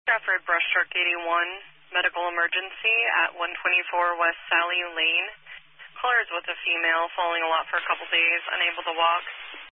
Stratford Brush Truck 81, medical emergency at 124 West Sally Lane. Caller is with a female, falling a lot for a couple days, unable to walk.